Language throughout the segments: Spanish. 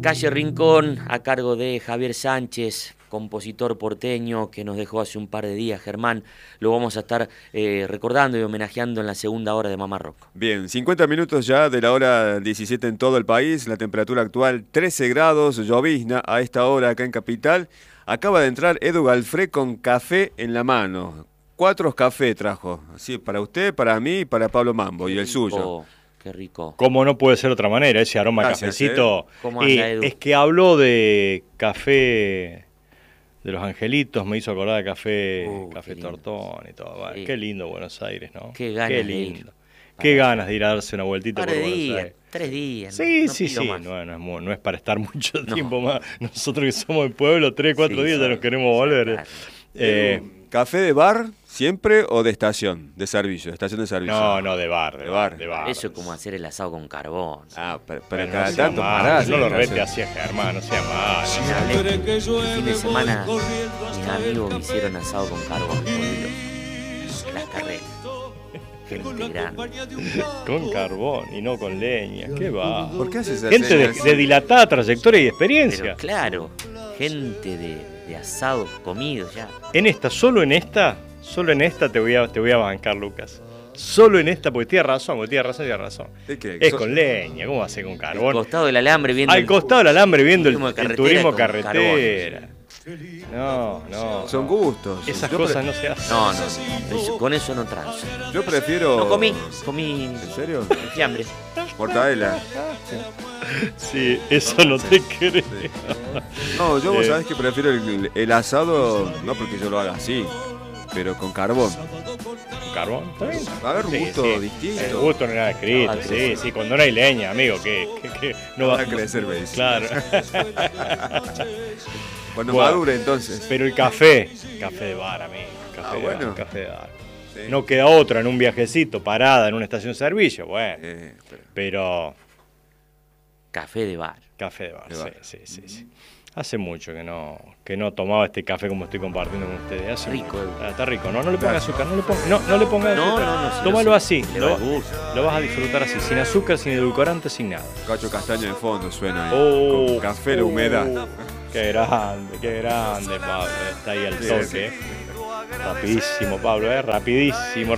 Calle Rincón, a cargo de Javier Sánchez, compositor porteño que nos dejó hace un par de días, Germán. Lo vamos a estar recordando y homenajeando en la segunda hora de Mamá Rock. Bien, 50 minutos ya de la hora 17 en todo el país. La temperatura actual 13 grados, llovizna a esta hora acá en Capital. Acaba de entrar Edu Galfré con café en la mano. 4 cafés trajo, así para usted, para mí y para Pablo Mambo, y el suyo. Qué rico. Como no puede ser de otra manera, ese aroma Gracias, cafecito. ¿Cómo anda, Edu? Es que habló de café de los Angelitos, me hizo acordar de café qué lindo. Tortón y todo. Bueno, Sí. Qué lindo Buenos Aires, ¿no? Qué ganas de ir. lindo. Qué ganas de ir a darse una vueltita Un por par de Buenos días, Aires. 3 días. Sí, no sí, pido sí. más. No es para estar mucho No. tiempo más. Nosotros que somos del pueblo, 3, 4 días ya nos queremos volver. ¿Café de bar siempre o de estación, de servicio, de estación de servicio? No, de bar. Eso es como hacer el asado con carbón. Ah, pero Bueno, cada no sea tanto malo, parás. no lo entonces. rete así a Germán, no sea malo. El fin de semana mis amigos me hicieron asado con carbón, boludo. Las carreras. Gente grande. Con carbón y no con leña. ¿Qué va? ¿Por qué haces esa Gente seña de dilatada trayectoria y Pero experiencia. claro, gente de asado comido ya. Solo en esta te voy a bancar, Lucas. Solo en esta, porque tiene razón. ¿De qué? Es con leña, ¿cómo va a ser con Al carbón? costado del alambre viendo Al costado del alambre viendo el turismo con carretera. No. Son gustos. Esas Yo cosas no se hacen. No, con eso no transo. Yo prefiero... No comí ¿En serio? fiambre. Mortadela. Sí, eso no te creo. No, yo vos sabés que prefiero el asado, no porque yo lo haga así, pero con carbón. ¿Carbón? ¿Está bien? Va a haber un gusto distinto. El gusto no era escrito, sí, cuando no hay leña, amigo, que no Va a crecer, me dice. Claro. Cuando Bueno, madure, entonces. Pero el café de bar, amigo. Café de bar. Sí. No queda otra en un viajecito, parada en una estación de servicio, bueno. Pero Café de bar. café de bar, De bar. sí. Hace mucho que no tomaba este café como estoy compartiendo con ustedes. Hace Rico, mucho. Edu. Está rico. No le ponga azúcar, no le ponga azúcar. No, sí, Tómalo lo así. sé. Le va el gusto. Lo vas a disfrutar así, sin azúcar, sin edulcorante, sin nada. Cacho castaño de fondo suena ahí. Oh, con café, la humedad. Qué grande, Pablo. Está ahí al toque. Rapidísimo, Pablo, rapidísimo.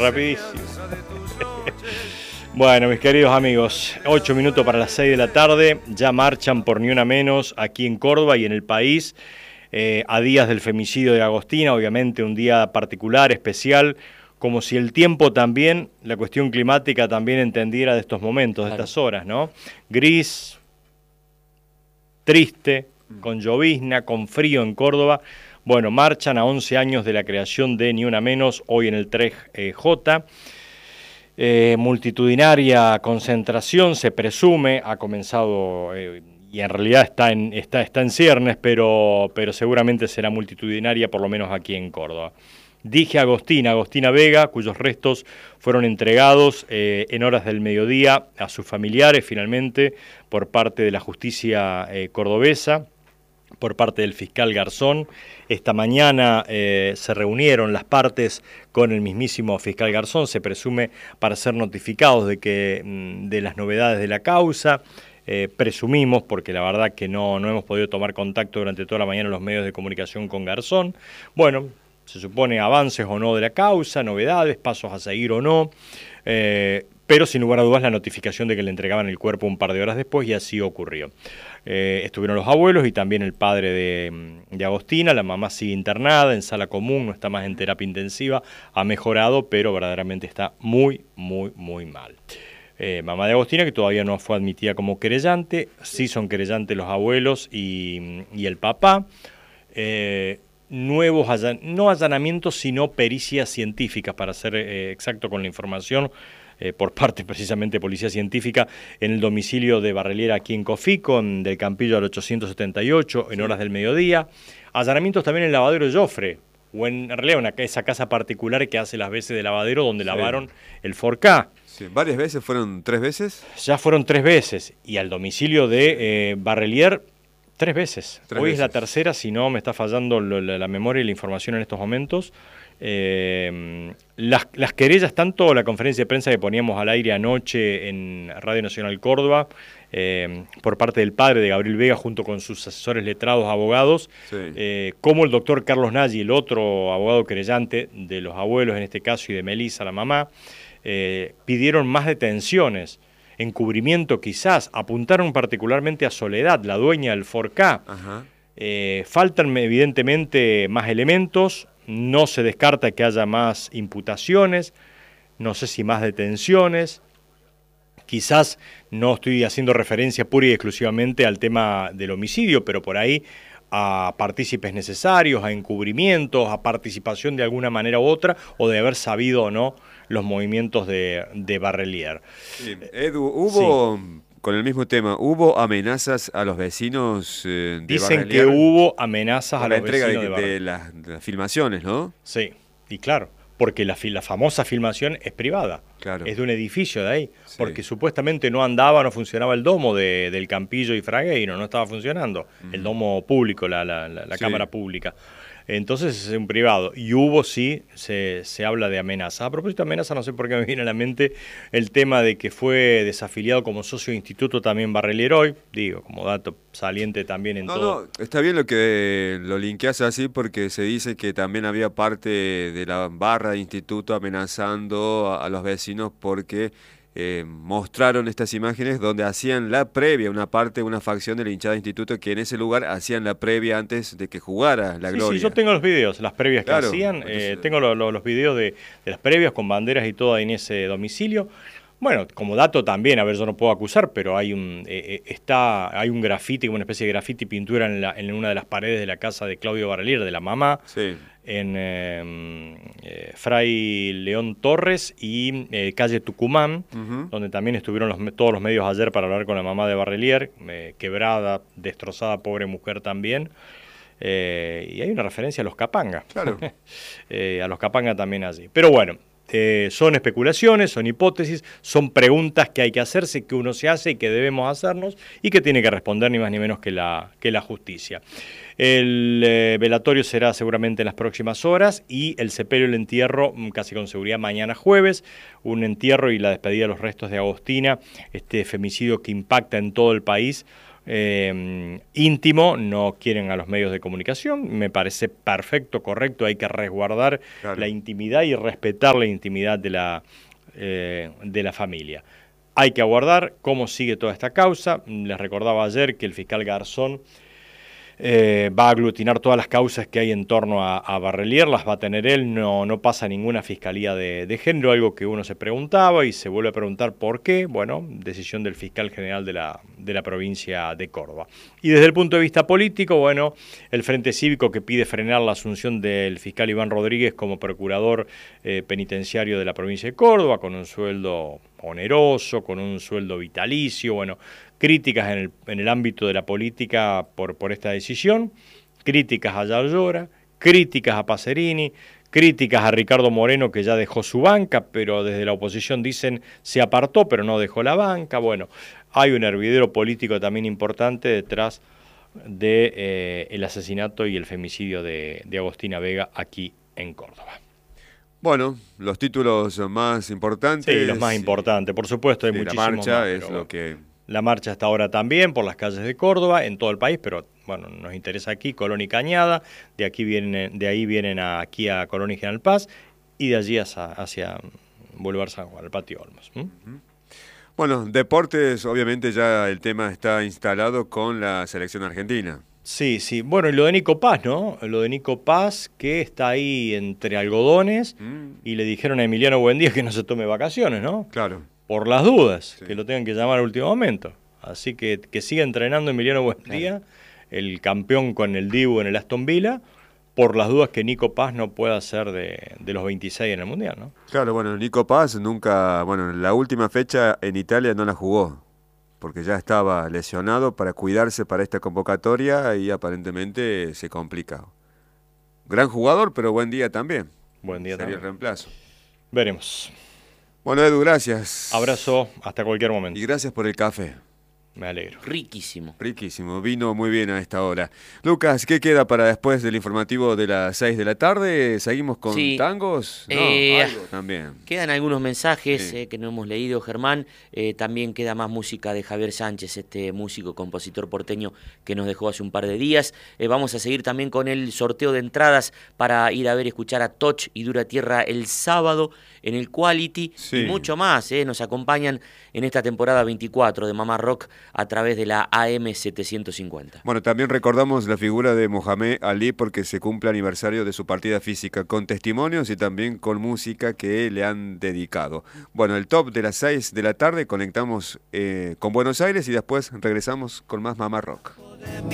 Bueno, mis queridos amigos, 8 minutos para las 6 de la tarde. Ya marchan por Ni Una Menos aquí en Córdoba y en el país. A días del femicidio de Agostina, obviamente un día particular, especial. Como si el tiempo también, la cuestión climática también entendiera de estos momentos, de estas horas, ¿no? Gris, triste, con llovizna, con frío en Córdoba. Bueno, marchan a 11 años de la creación de Ni Una Menos, hoy en el 3J. Multitudinaria concentración, se presume, ha comenzado y en realidad está en ciernes, pero seguramente será multitudinaria, por lo menos aquí en Córdoba. Dije Agostina Vega, cuyos restos fueron entregados en horas del mediodía a sus familiares, finalmente, por parte de la justicia cordobesa, por parte del fiscal Garzón. Esta mañana se reunieron las partes con el mismísimo fiscal Garzón, se presume para ser notificados de las novedades de la causa. Presumimos, porque la verdad que no hemos podido tomar contacto durante toda la mañana en los medios de comunicación con Garzón. Bueno, se supone avances o no de la causa, novedades, pasos a seguir o no, pero sin lugar a dudas la notificación de que le entregaban el cuerpo un par de horas después, y así ocurrió. Estuvieron los abuelos y también el padre de Agostina. La mamá sigue internada en sala común, no está más en terapia intensiva, ha mejorado, pero verdaderamente está muy mal. Mamá de Agostina, que todavía no fue admitida como querellante, sí son querellantes los abuelos y el papá. No allanamientos, sino pericias científicas, para ser exacto con la información, por parte precisamente de Policía Científica, en el domicilio de Barreliera aquí en Cofico, del Campillo al 878, en horas del mediodía. Allanamientos también en el lavadero de Jofre, o en realidad esa casa particular que hace las veces de lavadero, donde lavaron el Forcá. Sí, ¿varias veces? ¿Fueron 3 veces? Ya fueron 3 veces, y al domicilio de Barrelier 3 veces. Hoy es la tercera, si no me está fallando la memoria y la información en estos momentos. Las querellas, tanto la conferencia de prensa que poníamos al aire anoche en Radio Nacional Córdoba, por parte del padre de Gabriel Vega junto con sus asesores letrados, abogados, Sí. como el doctor Carlos Nagy, el otro abogado querellante de los abuelos en este caso y de Melissa, la mamá, pidieron más detenciones, encubrimiento quizás, apuntaron particularmente a Soledad, la dueña del Forcá. Ajá. Faltan evidentemente más elementos, no se descarta que haya más imputaciones, no sé si más detenciones. Quizás no estoy haciendo referencia pura y exclusivamente al tema del homicidio, pero por ahí a partícipes necesarios, a encubrimientos, a participación de alguna manera u otra, o de haber sabido o no los movimientos de Barrelier. Sí. Edu, hubo, con el mismo tema, ¿hubo amenazas a los vecinos de Dicen Barrelier? que hubo amenazas a la los entrega vecinos de de Barrelier. las filmaciones, ¿no? Sí, y claro, porque la famosa filmación es privada, Claro. es de un edificio de ahí, Sí. porque supuestamente no andaba, no funcionaba el domo del Campillo y Fragueiro, no estaba funcionando, el domo público, la Sí. cámara pública. Entonces es un privado. Y hubo, sí, se habla de amenaza. A propósito de amenaza, no sé por qué me viene a la mente el tema de que fue desafiliado como socio de instituto también Barrelier hoy, digo, como dato saliente también en todo. No, está bien lo que lo linkeas así porque se dice que también había parte de la barra de instituto amenazando a los vecinos porque mostraron estas imágenes donde hacían la previa, una facción de la hinchada de instituto que en ese lugar hacían la previa antes de que jugara la Gloria. Sí, yo tengo los videos, las previas Claro, que hacían, entonces, tengo los videos de las previas con banderas y todo ahí en ese domicilio. Bueno, como dato también, a ver, yo no puedo acusar, pero hay un grafiti, una especie de grafiti pintura en una de las paredes de la casa de Claudio Barrelier, de la mamá, sí. en Fray León Torres y calle Tucumán, donde también estuvieron todos los medios ayer para hablar con la mamá de Barrelier, quebrada, destrozada, pobre mujer también. Y hay una referencia a los Capanga. Claro. A los Capanga también allí. Pero bueno, son especulaciones, son hipótesis, son preguntas que hay que hacerse, que uno se hace y que debemos hacernos y que tiene que responder ni más ni menos que la justicia. El velatorio será seguramente en las próximas horas y el sepelio y el entierro casi con seguridad mañana jueves, un entierro y la despedida de los restos de Agostina, este femicidio que impacta en todo el país. Íntimo, no quieren a los medios de comunicación, me parece perfecto, correcto, hay que resguardar la intimidad y respetar la intimidad de la familia. Hay que aguardar cómo sigue toda esta causa. Les recordaba ayer que el fiscal Garzón va a aglutinar todas las causas que hay en torno a Barrelier, las va a tener él, no pasa ninguna fiscalía de género, algo que uno se preguntaba y se vuelve a preguntar por qué. Bueno, decisión del fiscal general de la provincia de Córdoba. Y desde el punto de vista político, bueno, el Frente Cívico que pide frenar la asunción del fiscal Iván Rodríguez como procurador penitenciario de la provincia de Córdoba, con un sueldo oneroso, con un sueldo vitalicio, bueno, críticas en el ámbito de la política por esta decisión, críticas a Yallora, críticas a Pacerini, críticas a Ricardo Moreno que ya dejó su banca, pero desde la oposición dicen se apartó pero no dejó la banca. Bueno, hay un hervidero político también importante detrás del asesinato y el femicidio de Agostina Vega aquí en Córdoba. Bueno, los títulos más importantes. Sí, los más importantes, por supuesto, hay muchísimos la marcha más, es lo que... La marcha hasta ahora también por las calles de Córdoba, en todo el país, pero bueno, nos interesa aquí Colón y Cañada, de ahí vienen aquí a Colón y General Paz, y de allí hacia Boulevard San Juan, al Patio Olmos. Bueno, deportes, obviamente ya el tema está instalado con la selección argentina. Sí, sí. Bueno, y lo de Nico Paz, ¿no? Lo de Nico Paz, que está ahí entre algodones, y le dijeron a Emiliano Buendía que no se tome vacaciones, ¿no? Claro. Por las dudas, Sí. que lo tengan que llamar al último momento. Así que siga entrenando Emiliano Buendía, el campeón con el Dibu en el Aston Villa, por las dudas que Nico Paz no pueda ser de los 26 en el Mundial, ¿no? Claro, bueno, Nico Paz nunca, bueno, la última fecha en Italia no la jugó, porque ya estaba lesionado para cuidarse para esta convocatoria y aparentemente se complica. Gran jugador, pero buen día también. Buen día Sería también. el reemplazo. Veremos. Bueno, Edu, gracias. Abrazo, hasta cualquier momento. Y gracias por el café. Me alegro. Riquísimo. Riquísimo, vino muy bien a esta hora. Lucas, ¿qué queda para después del informativo de las 6 de la tarde? ¿Seguimos con tangos? No, algo también. Quedan algunos mensajes Sí. que no hemos leído, Germán. También queda más música de Javier Sánchez, este músico, compositor porteño que nos dejó hace un par de días. Vamos a seguir también con el sorteo de entradas para ir a ver y escuchar a Toch y Dura Tierra el sábado en el Quality, Sí. y mucho más. Nos acompañan en esta temporada 24 de Mamá Rock a través de la AM 750. Bueno, también recordamos la figura de Mohamed Ali porque se cumple aniversario de su partida física, con testimonios y también con música que le han dedicado. Bueno, el top de las 6 de la tarde, conectamos con Buenos Aires y después regresamos con más Mamá Rock.